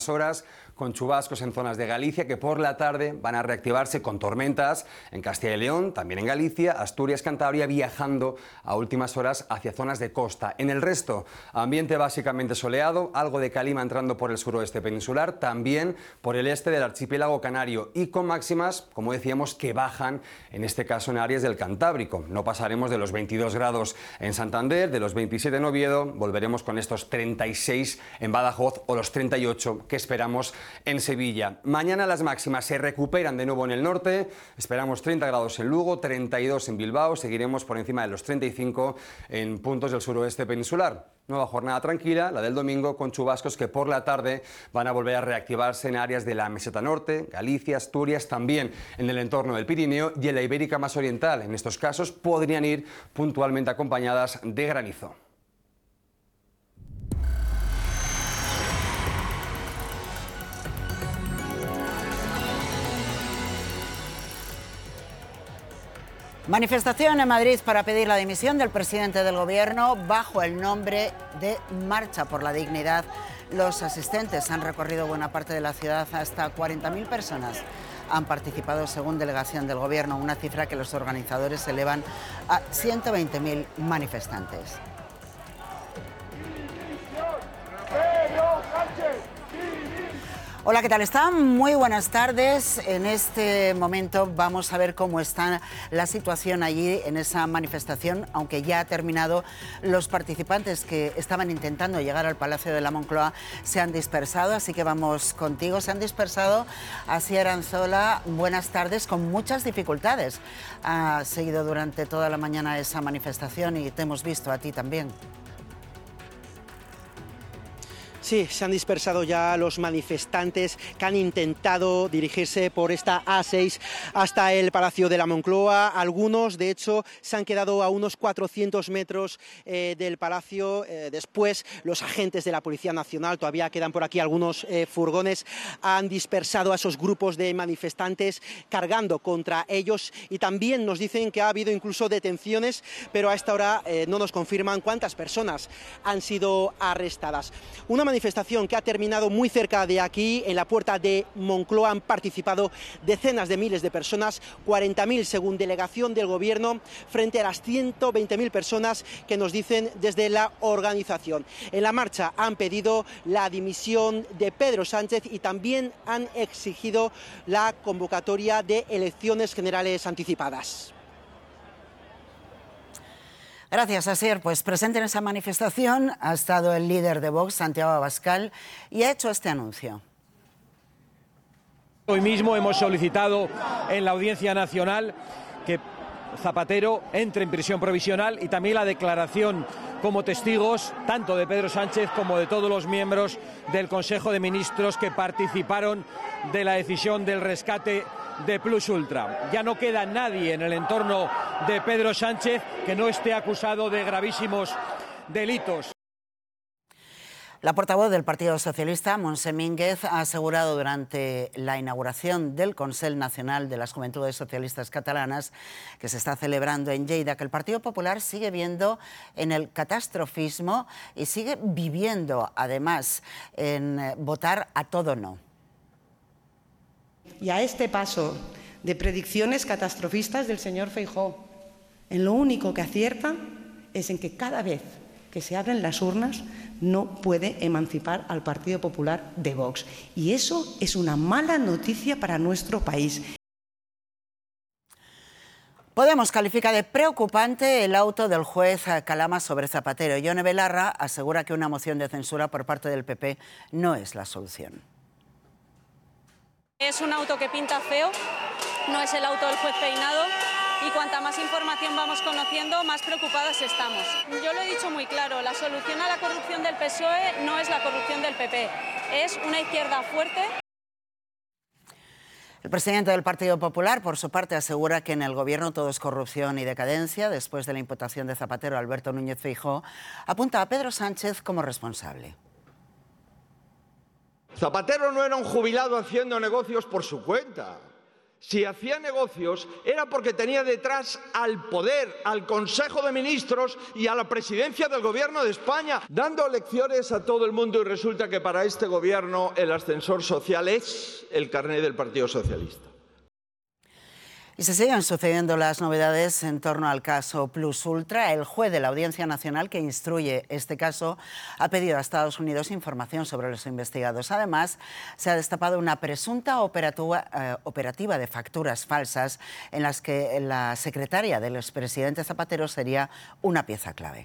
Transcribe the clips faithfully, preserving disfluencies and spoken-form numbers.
horas con chubascos en zonas de Galicia que por la tarde van a reactivarse con tormentas en Castilla y León, también en Galicia, Asturias, Cantabria, viajando a últimas horas hacia zonas de costa. En el resto, ambiente básicamente soleado, algo de calima entrando por el suroeste peninsular, también por el este del archipiélago canario y con máximas, como decíamos, que bajan, en este caso en áreas del Cantábrico. No pasaremos de los veintidós grados en Santander, de los veintisiete en Oviedo, volveremos con estos treinta y seis en Badajoz o los treinta y ocho que esperamos en Sevilla. Mañana las máximas se recuperan de nuevo en el norte, esperamos treinta grados en Lugo, treinta y dos en Bilbao, seguiremos por encima de los treinta y cinco en puntos del suroeste peninsular. Nueva jornada tranquila, la del domingo, con chubascos que por la tarde van a volver a reactivarse en áreas de la meseta norte, Galicia, Asturias, también en el entorno del Pirineo y en la Ibérica más oriental. En estos casos podrían ir puntualmente acompañadas de granizo. Manifestación en Madrid para pedir la dimisión del presidente del Gobierno bajo el nombre de Marcha por la Dignidad. Los asistentes han recorrido buena parte de la ciudad, hasta cuarenta mil personas han participado según delegación del Gobierno, una cifra que los organizadores elevan a ciento veinte mil manifestantes. Hola, ¿qué tal están? Muy buenas tardes. En este momento vamos a ver cómo está la situación allí en esa manifestación, aunque ya ha terminado. Los participantes que estaban intentando llegar al Palacio de la Moncloa se han dispersado, así que vamos contigo. Se han dispersado. Asier Arranzola, buenas tardes, con muchas dificultades. Ha seguido durante toda la mañana esa manifestación y te hemos visto a ti también. Sí, se han dispersado ya los manifestantes que han intentado dirigirse por esta A seis hasta el Palacio de la Moncloa. Algunos, de hecho, se han quedado a unos cuatrocientos metros eh, del Palacio. Eh, después, los agentes de la Policía Nacional, todavía quedan por aquí algunos eh, furgones, han dispersado a esos grupos de manifestantes cargando contra ellos. Y también nos dicen que ha habido incluso detenciones, pero a esta hora eh, no nos confirman cuántas personas han sido arrestadas. Una manifestación que ha terminado muy cerca de aquí, en la puerta de Moncloa. Han participado decenas de miles de personas, cuarenta mil según delegación del Gobierno, frente a las ciento veinte mil personas que nos dicen desde la organización. En la marcha han pedido la dimisión de Pedro Sánchez y también han exigido la convocatoria de elecciones generales anticipadas. Gracias, Asier. Pues presente en esa manifestación ha estado el líder de Vox, Santiago Abascal, y ha hecho este anuncio. Hoy mismo hemos solicitado en la Audiencia Nacional que Zapatero entre en prisión provisional y también la declaración como testigos tanto de Pedro Sánchez como de todos los miembros del Consejo de Ministros que participaron de la decisión del rescate de Plus Ultra. Ya no queda nadie en el entorno de Pedro Sánchez que no esté acusado de gravísimos delitos. La portavoz del Partido Socialista, Montse Mínguez, ha asegurado durante la inauguración del Consell Nacional de las Juventudes Socialistas Catalanas, que se está celebrando en Lleida, que el Partido Popular sigue viendo en el catastrofismo y sigue viviendo, además, en votar a todo no. Y a este paso de predicciones catastrofistas del señor Feijóo, en lo único que acierta es en que cada vez que se abren las urnas no puede emancipar al Partido Popular de Vox. Y eso es una mala noticia para nuestro país. Podemos califica de preocupante el auto del juez Calama sobre Zapatero. Yone Belarra asegura que una moción de censura por parte del P P no es la solución. Es un auto que pinta feo, no es el auto del juez Peinado y cuanta más información vamos conociendo, más preocupadas estamos. Yo lo he dicho muy claro, la solución a la corrupción del P S O E no es la corrupción del P P, es una izquierda fuerte. El presidente del Partido Popular, por su parte, asegura que en el Gobierno todo es corrupción y decadencia. Después de la imputación de Zapatero, Alberto Núñez Feijóo apunta a Pedro Sánchez como responsable. Zapatero no era un jubilado haciendo negocios por su cuenta. Si hacía negocios era porque tenía detrás al poder, al Consejo de Ministros y a la presidencia del Gobierno de España, dando lecciones a todo el mundo, y resulta que para este Gobierno el ascensor social es el carné del Partido Socialista. Y se siguen sucediendo las novedades en torno al caso Plus Ultra. El juez de la Audiencia Nacional que instruye este caso ha pedido a Estados Unidos información sobre los investigados. Además, se ha destapado una presunta operativa, eh, operativa de facturas falsas en las que la secretaria del expresidente Zapatero sería una pieza clave.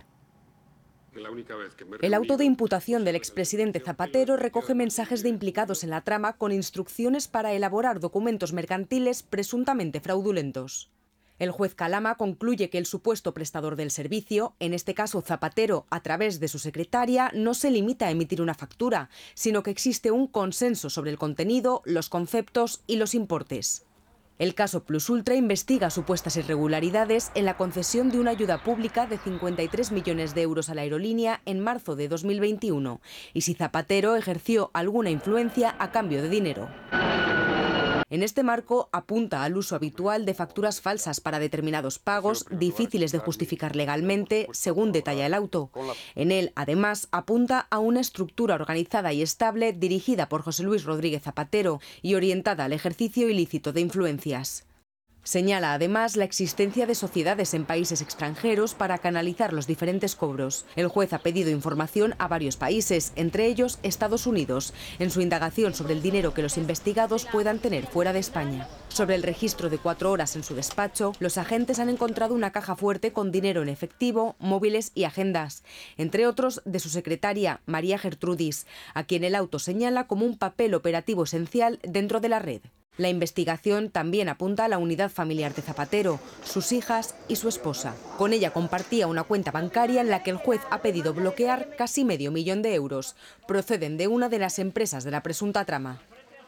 El auto de imputación del expresidente Zapatero recoge mensajes de implicados en la trama con instrucciones para elaborar documentos mercantiles presuntamente fraudulentos. El juez Calama concluye que el supuesto prestador del servicio, en este caso Zapatero, a través de su secretaria, no se limita a emitir una factura, sino que existe un consenso sobre el contenido, los conceptos y los importes. El caso Plus Ultra investiga supuestas irregularidades en la concesión de una ayuda pública de cincuenta y tres millones de euros a la aerolínea en marzo de dos mil veintiuno y si Zapatero ejerció alguna influencia a cambio de dinero. En este marco apunta al uso habitual de facturas falsas para determinados pagos difíciles de justificar legalmente, según detalla el auto. En él, además, apunta a una estructura organizada y estable dirigida por José Luis Rodríguez Zapatero y orientada al ejercicio ilícito de influencias. Señala además la existencia de sociedades en países extranjeros para canalizar los diferentes cobros. El juez ha pedido información a varios países, entre ellos Estados Unidos, en su indagación sobre el dinero que los investigados puedan tener fuera de España. Sobre el registro de cuatro horas en su despacho, los agentes han encontrado una caja fuerte con dinero en efectivo, móviles y agendas, entre otros de su secretaria, María Gertrudis, a quien el auto señala como un papel operativo esencial dentro de la red. La investigación también apunta a la unidad familiar de Zapatero, sus hijas y su esposa. Con ella compartía una cuenta bancaria en la que el juez ha pedido bloquear casi medio millón de euros. Proceden de una de las empresas de la presunta trama.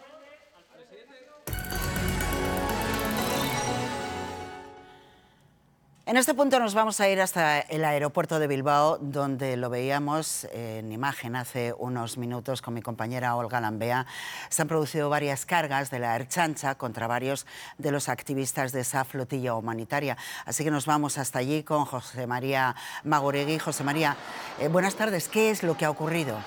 En este punto nos vamos a ir hasta el aeropuerto de Bilbao, donde lo veíamos en imagen hace unos minutos con mi compañera Olga Lambea. Se han producido varias cargas de la Ertzaintza contra varios de los activistas de esa flotilla humanitaria. Así que nos vamos hasta allí con José María Magoregui. José María, eh, buenas tardes. ¿Qué es lo que ha ocurrido?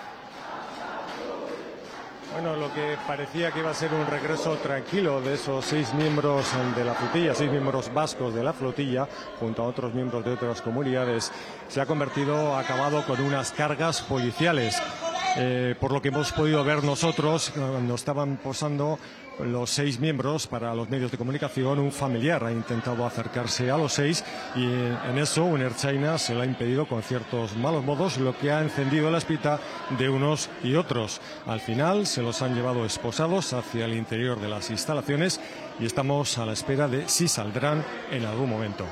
Bueno, lo que parecía que iba a ser un regreso tranquilo de esos seis miembros de la flotilla, seis miembros vascos de la flotilla, junto a otros miembros de otras comunidades, se ha convertido, ha acabado con unas cargas policiales. Eh, por lo que hemos podido ver nosotros, cuando estaban posando los seis miembros para los medios de comunicación, un familiar ha intentado acercarse a los seis y en eso un ertzaina se lo ha impedido con ciertos malos modos, lo que ha encendido la espita de unos y otros. Al final se los han llevado esposados hacia el interior de las instalaciones y estamos a la espera de si saldrán en algún momento.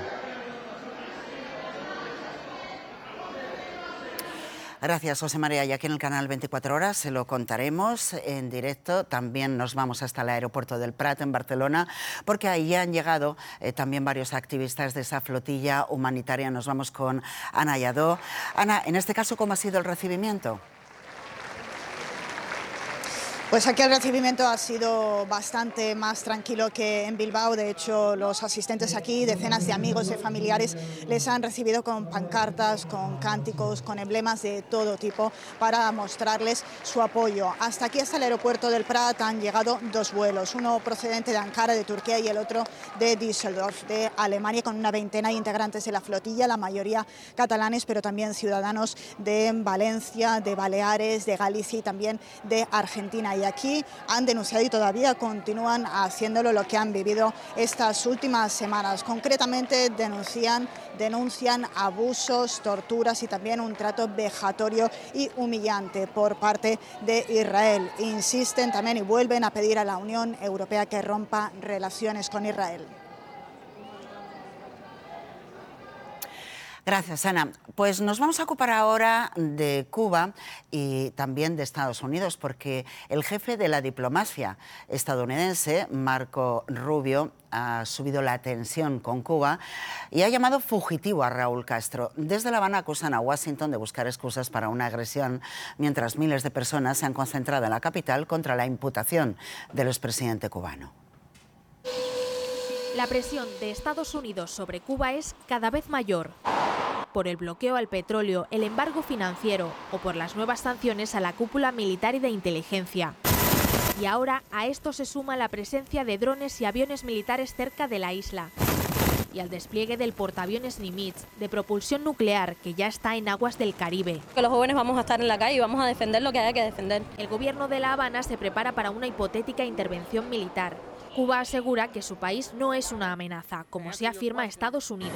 Gracias, José María. Y aquí en el canal veinticuatro horas se lo contaremos en directo. También nos vamos hasta el aeropuerto del Prat en Barcelona, porque ahí han llegado eh, también varios activistas de esa flotilla humanitaria. Nos vamos con Ana Lladó. Ana, en este caso, ¿cómo ha sido el recibimiento? Pues aquí el recibimiento ha sido bastante más tranquilo que en Bilbao. De hecho, los asistentes aquí, decenas de amigos y familiares, les han recibido con pancartas, con cánticos, con emblemas de todo tipo para mostrarles su apoyo. Hasta aquí, hasta el aeropuerto del Prat, han llegado dos vuelos, uno procedente de Ankara, de Turquía, y el otro de Düsseldorf, de Alemania, con una veintena de integrantes de la flotilla, la mayoría catalanes, pero también ciudadanos de Valencia, de Baleares, de Galicia y también de Argentina. Y aquí han denunciado y todavía continúan haciéndolo lo que han vivido estas últimas semanas. Concretamente denuncian, denuncian abusos, torturas y también un trato vejatorio y humillante por parte de Israel. Insisten también y vuelven a pedir a la Unión Europea que rompa relaciones con Israel. Gracias, Ana. Pues nos vamos a ocupar ahora de Cuba y también de Estados Unidos, porque el jefe de la diplomacia estadounidense, Marco Rubio, ha subido la tensión con Cuba y ha llamado fugitivo a Raúl Castro. Desde La Habana acusan a Washington de buscar excusas para una agresión, mientras miles de personas se han concentrado en la capital contra la imputación del expresidente cubano. La presión de Estados Unidos sobre Cuba es cada vez mayor, por el bloqueo al petróleo, el embargo financiero o por las nuevas sanciones a la cúpula militar y de inteligencia. Y ahora a esto se suma la presencia de drones y aviones militares cerca de la isla y al despliegue del portaaviones Nimitz de propulsión nuclear que ya está en aguas del Caribe. Que los jóvenes vamos a estar en la calle y vamos a defender lo que haya que defender. El gobierno de La Habana se prepara para una hipotética intervención militar. Cuba asegura que su país no es una amenaza, como se afirma Estados Unidos.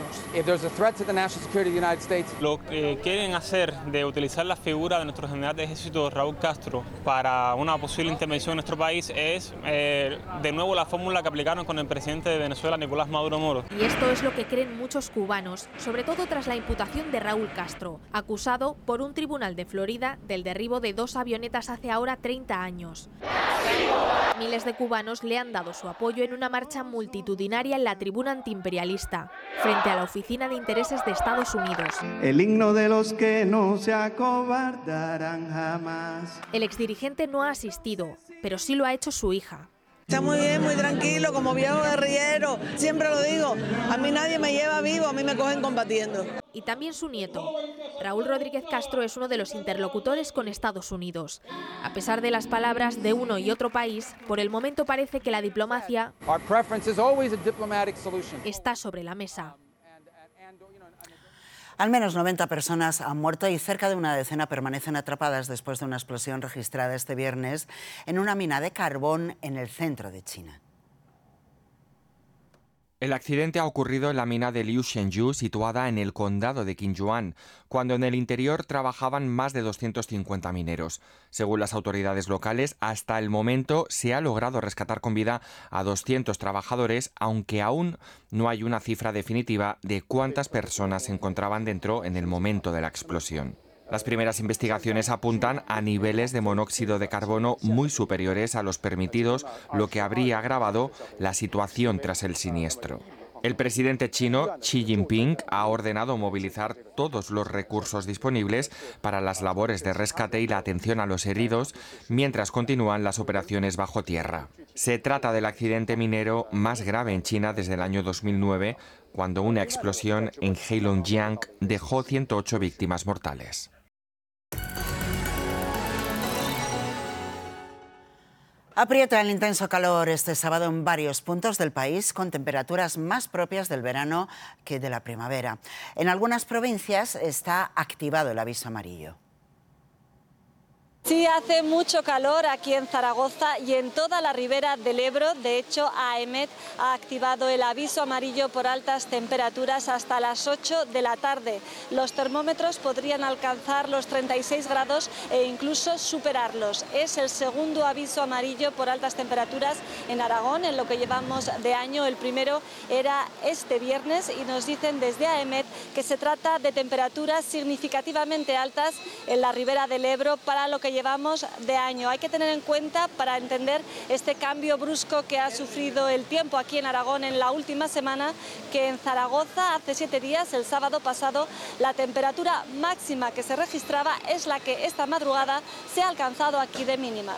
Lo que quieren hacer de utilizar la figura de nuestro general de ejército Raúl Castro para una posible intervención en nuestro país es eh, de nuevo la fórmula que aplicaron con el presidente de Venezuela, Nicolás Maduro Moro. Y esto es lo que creen muchos cubanos, sobre todo tras la imputación de Raúl Castro, acusado por un tribunal de Florida del derribo de dos avionetas hace ahora treinta años. Miles de cubanos le han dado su apoyo en una marcha multitudinaria en la tribuna antiimperialista, frente a la Oficina de Intereses de Estados Unidos. El himno de los que no se acobardarán jamás. El exdirigente no ha asistido, pero sí lo ha hecho su hija. Está muy bien, muy tranquilo, como viejo guerrillero. Siempre lo digo, a mí nadie me lleva vivo, a mí me cogen combatiendo. Y también su nieto. Raúl Rodríguez Castro es uno de los interlocutores con Estados Unidos. A pesar de las palabras de uno y otro país, por el momento parece que la diplomacia está sobre la mesa. Al menos noventa personas han muerto y cerca de una decena permanecen atrapadas después de una explosión registrada este viernes en una mina de carbón en el centro de China. El accidente ha ocurrido en la mina de Liu Shenzhou, situada en el condado de Qinyuan, cuando en el interior trabajaban más de doscientos cincuenta mineros. Según las autoridades locales, hasta el momento se ha logrado rescatar con vida a doscientos trabajadores, aunque aún no hay una cifra definitiva de cuántas personas se encontraban dentro en el momento de la explosión. Las primeras investigaciones apuntan a niveles de monóxido de carbono muy superiores a los permitidos, lo que habría agravado la situación tras el siniestro. El presidente chino, Xi Jinping, ha ordenado movilizar todos los recursos disponibles para las labores de rescate y la atención a los heridos, mientras continúan las operaciones bajo tierra. Se trata del accidente minero más grave en China desde el año dos mil nueve, cuando una explosión en Heilongjiang dejó ciento ocho víctimas mortales. Aprieta el intenso calor este sábado en varios puntos del país, con temperaturas más propias del verano que de la primavera. En algunas provincias está activado el aviso amarillo. Sí, hace mucho calor aquí en Zaragoza y en toda la ribera del Ebro. De hecho, AEMET ha activado el aviso amarillo por altas temperaturas hasta las ocho de la tarde. Los termómetros podrían alcanzar los treinta y seis grados e incluso superarlos. Es el segundo aviso amarillo por altas temperaturas en Aragón en lo que llevamos de año. El primero era este viernes y nos dicen desde AEMET que se trata de temperaturas significativamente altas en la ribera del Ebro para lo que llevamos de año. Hay que tener en cuenta, para entender este cambio brusco que ha sufrido el tiempo aquí en Aragón en la última semana, que en Zaragoza hace siete días, el sábado pasado, la temperatura máxima que se registraba es la que esta madrugada se ha alcanzado aquí de mínima.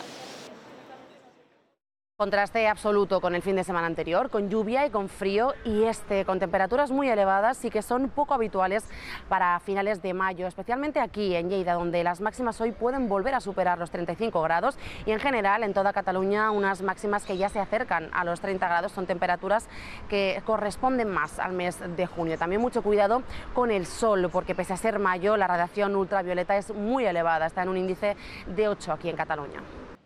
Contraste absoluto con el fin de semana anterior, con lluvia y con frío, y este con temperaturas muy elevadas y que son poco habituales para finales de mayo, especialmente aquí en Lleida, donde las máximas hoy pueden volver a superar los treinta y cinco grados y en general en toda Cataluña unas máximas que ya se acercan a los treinta grados. Son temperaturas que corresponden más al mes de junio. También mucho cuidado con el sol, porque pese a ser mayo la radiación ultravioleta es muy elevada, está en un índice de ocho aquí en Cataluña.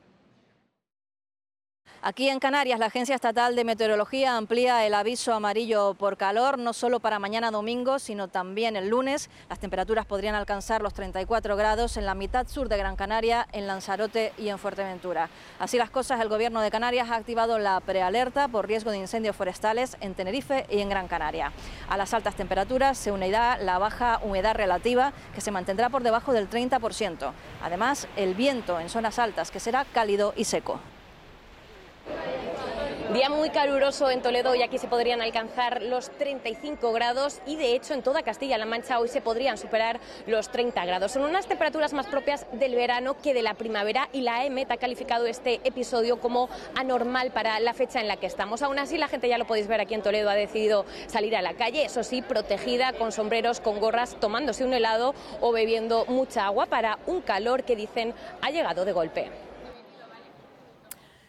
Aquí en Canarias, la Agencia Estatal de Meteorología amplía el aviso amarillo por calor, no solo para mañana domingo, sino también el lunes. Las temperaturas podrían alcanzar los treinta y cuatro grados en la mitad sur de Gran Canaria, en Lanzarote y en Fuerteventura. Así las cosas, el Gobierno de Canarias ha activado la prealerta por riesgo de incendios forestales en Tenerife y en Gran Canaria. A las altas temperaturas se unirá la baja humedad relativa, que se mantendrá por debajo del treinta por ciento. Además, el viento en zonas altas, que será cálido y seco. Día muy caluroso en Toledo y aquí se podrían alcanzar los treinta y cinco grados y de hecho en toda Castilla-La Mancha hoy se podrían superar los treinta grados. Son unas temperaturas más propias del verano que de la primavera y la E M E T ha calificado este episodio como anormal para la fecha en la que estamos. Aún así la gente, ya lo podéis ver aquí en Toledo, ha decidido salir a la calle, eso sí, protegida, con sombreros, con gorras, tomándose un helado o bebiendo mucha agua para un calor que dicen ha llegado de golpe.